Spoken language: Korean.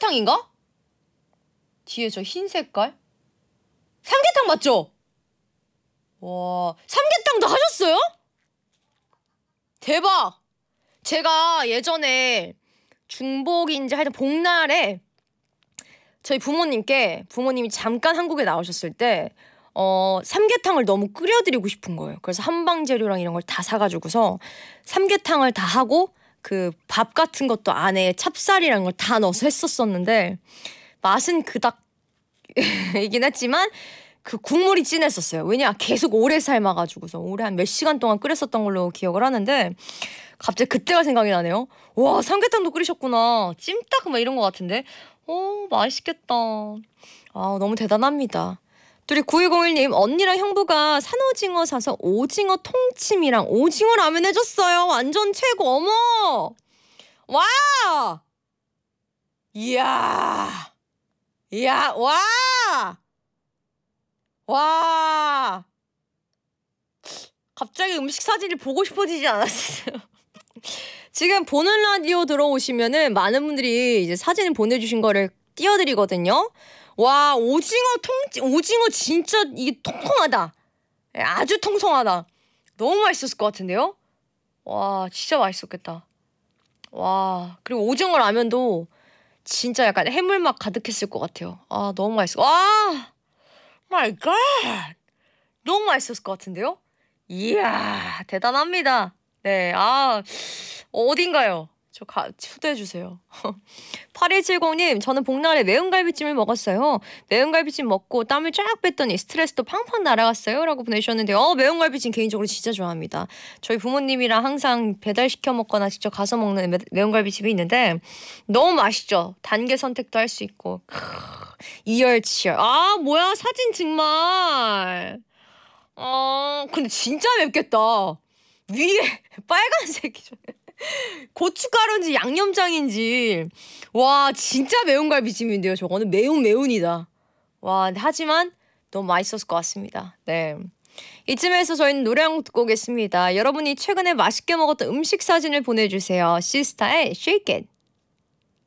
삼계탕인가? 뒤에 저 흰 색깔? 삼계탕 맞죠? 와, 삼계탕도 하셨어요? 대박! 제가 예전에 중복인지 하여튼 복날에 저희 부모님이 잠깐 한국에 나오셨을 때 삼계탕을 너무 끓여드리고 싶은 거예요. 그래서 한방 재료랑 이런 걸 다 사가지고서 삼계탕을 다 하고 그 밥 같은 것도 안에 찹쌀이랑 걸 다 넣어서 했었었는데 맛은 그닥이긴 했지만 그 국물이 진했었어요. 왜냐 계속 오래 삶아가지고서 오래 한 몇 시간 동안 끓였었던 걸로 기억을 하는데 갑자기 그때가 생각이 나네요. 와, 삼계탕도 끓이셨구나. 찜닭 막 이런 거 같은데. 맛있겠다. 아, 너무 대단합니다. 둘이 9201님, 언니랑 형부가 산오징어 사서 오징어 통찜이랑 오징어 라면 해줬어요. 완전 최고. 어머! 와! 이야! 와! 와! 갑자기 음식 사진이 보고 싶어지지 않았어요. 지금 보는 라디오 들어오시면은 많은 분들이 이제 사진을 보내주신 거를 띄워드리거든요. 와, 오징어 진짜 이게 통통하다. 아주 통통하다. 너무 맛있었을 것 같은데요? 와, 진짜 맛있었겠다. 와, 그리고 오징어 라면도 진짜 약간 해물맛 가득했을 것 같아요. 아, 너무 맛있어. 와, 마이 갓. 너무 맛있었을 것 같은데요? 이야, 대단합니다. 네, 어딘가요? 초대해주세요. 8170님, 저는 복날에 매운 갈비찜을 먹었어요. 매운 갈비찜 먹고 땀을 쫙 뺐더니 스트레스도 팡팡 날아갔어요. 라고 보내주셨는데, 매운 갈비찜 개인적으로 진짜 좋아합니다. 저희 부모님이랑 항상 배달시켜 먹거나 직접 가서 먹는 매운 갈비찜이 있는데, 너무 맛있죠? 단계 선택도 할 수 있고. 이열치열. 뭐야, 사진 정말. 근데 진짜 맵겠다. 위에 빨간색이죠. 고춧가루인지 양념장인지. 와, 진짜 매운 갈비찜인데요. 저거는 매운이다. 와, 하지만 너무 맛있었을 것 같습니다. 네. 이쯤에서 저희는 노래 한 곡 듣고 오겠습니다. 여러분이 최근에 맛있게 먹었던 음식 사진을 보내주세요. 시스타의 Shake It.